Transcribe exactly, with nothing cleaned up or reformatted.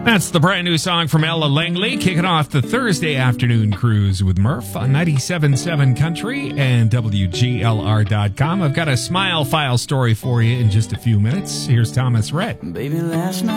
That's the brand new song from Ella Langley, kicking off the Thursday afternoon cruise with Murph on ninety-seven point seven Country and W G L R dot com. I've got a Smile File story for you in just a few minutes. Here's Thomas Rhett. Baby, last night